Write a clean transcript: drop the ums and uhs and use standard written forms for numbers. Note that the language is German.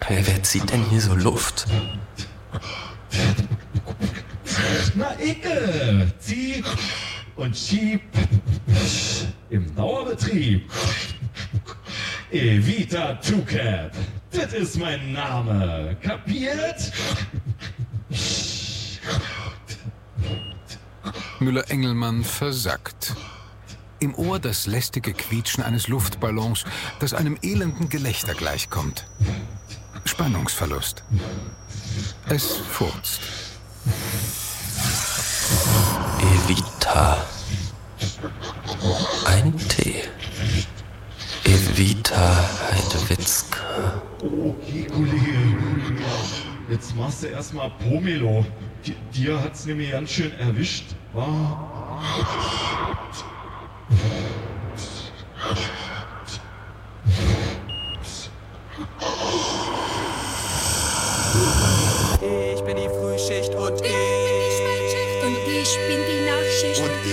Wer zieht denn hier so Luft? Na, Icke, zieh und schieb im Dauerbetrieb. Evita TwoCap, das ist mein Name, kapiert? Müller-Engelmann versackt. Im Ohr das lästige Quietschen eines Luftballons, das einem elenden Gelächter gleichkommt. Spannungsverlust. Es furzt. Evita. Ein Tee. Evita Heidewitzka. Okay, Kollege. Jetzt machst du erstmal Pomelo. Dir hat's nämlich ganz schön erwischt, wa? Ich bin die Frühschicht und ich bin die Spätschicht und ich bin die Nachtschicht und